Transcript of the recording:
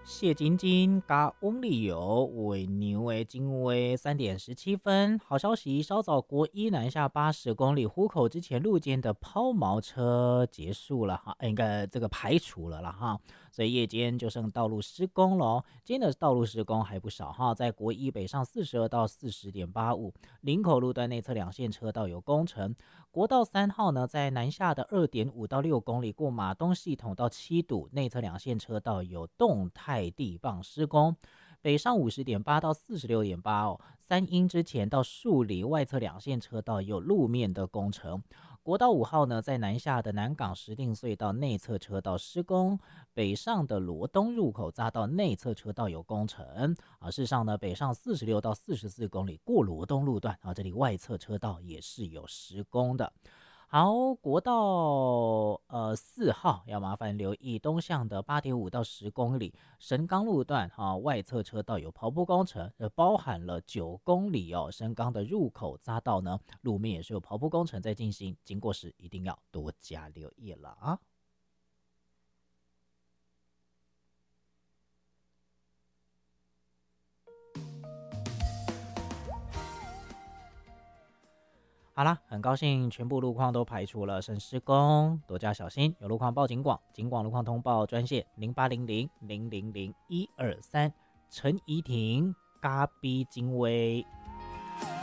谢晶晶加翁立友为牛为金威3:17。好消息，稍早国一南下80公里湖口之前路肩的抛锚车结束了哈，应该这个排除了啦哈，所以夜间就剩道路施工了。今天的道路施工还不少哈，在国一北上42到40.85，林口路段内侧2线车道有工程。国道3号呢，在南下的2.5到6公里过马东系统到七堵，内侧2线车道有动态地磅施工。北上50.8到46.8哦，三鹰之前到树里外侧2线车道有路面的工程。国道5号呢，在南下的南港石碇隧道内侧车道施工，北上的罗东入口匝道内侧车道有工程啊。事实上呢，北上46到44公里过罗东路段啊，这里外侧车道也是有施工的。好，国道4号要麻烦留意东向的8.5到10公里神冈路段外侧车道有刨铺工程，包含了9公里哦，神冈的入口匝道呢，路面也是有刨铺工程在进行，经过时一定要多加留意了啊。好啦，很高兴全部路况都排除了，省施工，多加小心。有路况报警广，警广路况通报专线0800000123，陈怡婷、嘎逼金威。